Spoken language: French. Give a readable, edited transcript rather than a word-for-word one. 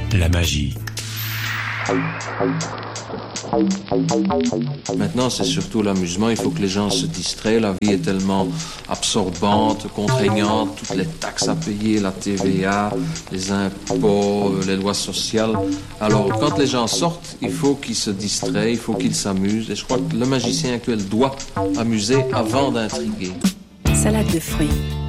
La magie. Maintenant, c'est surtout l'amusement. Il faut que les gens se distraient. La vie est tellement absorbante, contraignante. Toutes les taxes à payer, la TVA, les impôts, les lois sociales. Alors, quand les gens sortent, il faut qu'ils se distraient, il faut qu'ils s'amusent. Et je crois que le magicien actuel doit amuser avant d'intriguer. Salade de fruits.